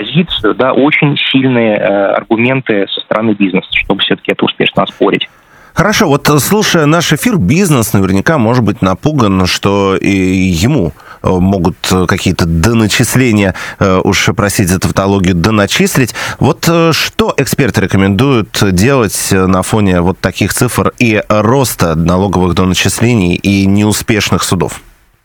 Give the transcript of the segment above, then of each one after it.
позицию, да, очень сильные аргументы со стороны бизнеса, чтобы все-таки это успешно оспорить. Хорошо, вот слушая наш эфир, бизнес наверняка может быть напуган, что и ему могут какие-то доначисления, уж простите за тавтологию, доначислить. Вот что эксперты рекомендуют делать на фоне вот таких цифр и роста налоговых доначислений и неуспешных судов?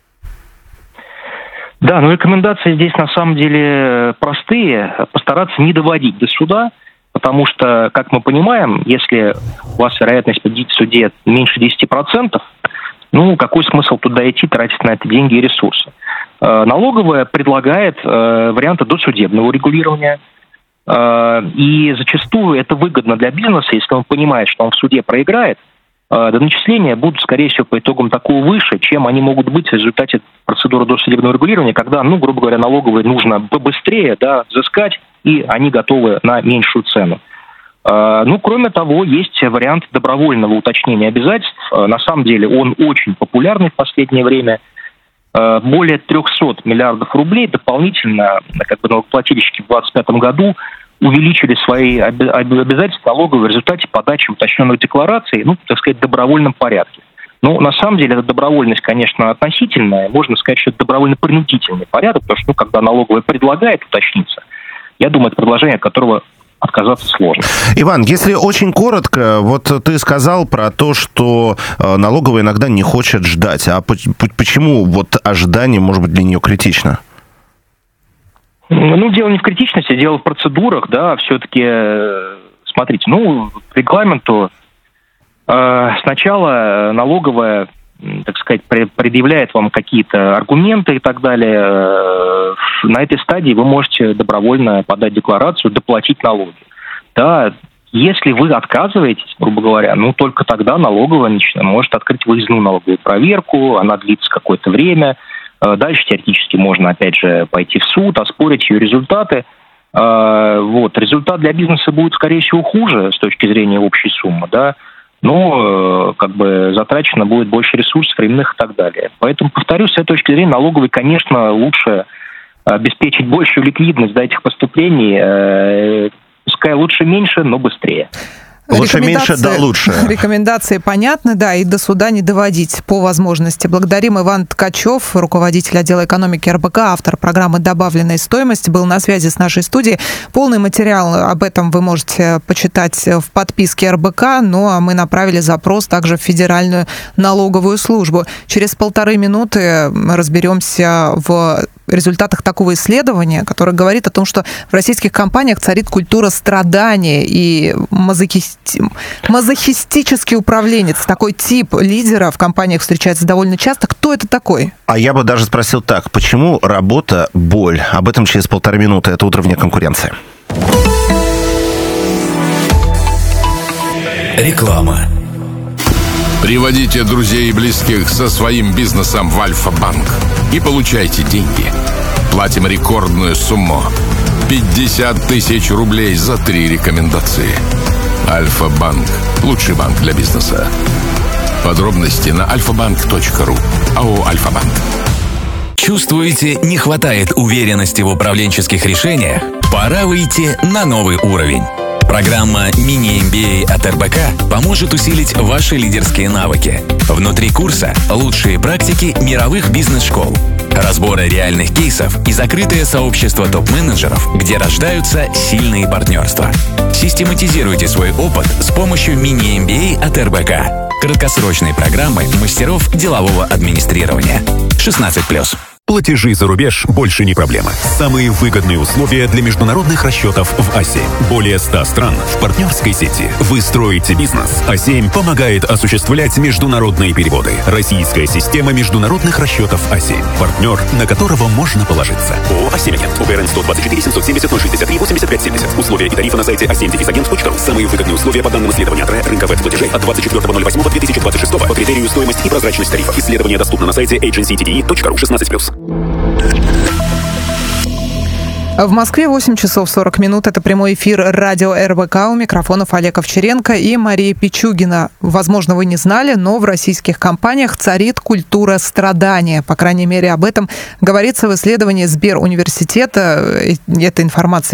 Да, рекомендации здесь на самом деле простые. Постараться не доводить до суда, потому что, как мы понимаем, если у вас вероятность победить в суде меньше 10%, какой смысл туда идти, тратить на это деньги и ресурсы? Налоговая предлагает варианты досудебного урегулирования, и зачастую это выгодно для бизнеса, если он понимает, что он в суде проиграет, доначисления будут, скорее всего, по итогам такого выше, чем они могут быть в результате процедуры досудебного регулирования, когда, грубо говоря, налоговой нужно побыстрее, взыскать, и они готовы на меньшую цену. Кроме того, есть вариант добровольного уточнения обязательств. На самом деле он очень популярный в последнее время. Более 300 миллиардов рублей дополнительно налогоплательщики в 2025 году увеличили свои обязательства налоговые в результате подачи уточненных деклараций, в добровольном порядке. На самом деле, эта добровольность, конечно, относительная. Можно сказать, что это добровольно-принудительный порядок, потому что, когда налоговая предлагает уточниться, я думаю, это предложение, от которого отказаться сложно. Иван, если очень коротко, вот ты сказал про то, что налоговая иногда не хочет ждать. А почему ожидание может быть для нее критично? Дело не в критичности, дело в процедурах, все-таки, смотрите, по регламенту сначала налоговая, предъявляет вам какие-то аргументы и так далее. На этой стадии вы можете добровольно подать декларацию, доплатить налоги. Да, если вы отказываетесь, грубо говоря, только тогда налоговая может открыть выездную налоговую проверку, она длится какое-то время. Дальше теоретически можно, опять же, пойти в суд, оспорить ее результаты. Результат для бизнеса будет, скорее всего, хуже с точки зрения общей суммы, но затрачено будет больше ресурсов, временных и так далее. Поэтому, повторюсь, с этой точки зрения налоговой, конечно, лучше обеспечить большую ликвидность этих поступлений, пускай лучше меньше, но быстрее. Лучше меньше, да лучше. Рекомендации понятны, и до суда не доводить по возможности. Благодарим. Иван Ткачев, руководитель отдела экономики РБК, автор программы «Добавленная стоимость», был на связи с нашей студией. Полный материал об этом вы можете почитать в подписке РБК, а мы направили запрос также в Федеральную налоговую службу. Через 1,5 минуты разберемся в результатах такого исследования, которое говорит о том, что в российских компаниях царит культура страдания и мазохистический управленец. Такой тип лидера в компаниях встречается довольно часто. Кто это такой? А я бы даже спросил так, почему работа – боль? Об этом через 1,5 минуты. Это «Утро вне конкуренции». Реклама. Приводите друзей и близких со своим бизнесом в Альфа-банк и получайте деньги. Платим рекордную сумму – 50 тысяч рублей за 3 рекомендации. Альфа-банк – лучший банк для бизнеса. Подробности на alfabank.ru. АО «Альфа-банк». Чувствуете, не хватает уверенности в управленческих решениях? Пора выйти на новый уровень. Программа «Мини-MBA» от РБК поможет усилить ваши лидерские навыки. Внутри курса лучшие практики мировых бизнес-школ, разборы реальных кейсов и закрытое сообщество топ-менеджеров, где рождаются сильные партнерства. Систематизируйте свой опыт с помощью «Мини-MBA» от РБК. Краткосрочной программы мастеров делового администрирования. 16+. Платежи за рубеж больше не проблема. Самые выгодные условия для международных расчетов в А7. Более 100 стран в партнерской сети. Вы строите бизнес. А7 помогает осуществлять международные переводы. Российская система международных расчетов А7. Партнер, на которого можно положиться. ООО «А7-Агент». УГРН 124 770 063 85 70. Условия и тарифы на сайте a7-agent.ru. Самые выгодные условия по данным исследования от рынка веб-платежей от 24.08.2026 по критерию стоимость и прозрачность тарифов. Исследование доступно на сайте agencytde.ru. 16+. В Москве 8 часов 40 минут. Это прямой эфир радио РБК. У микрофонов Олег Овчаренко и Мария Пичугина. Возможно, вы не знали, но в российских компаниях царит культура страдания. По крайней мере, об этом говорится в исследовании Сберуниверситета. Эта информация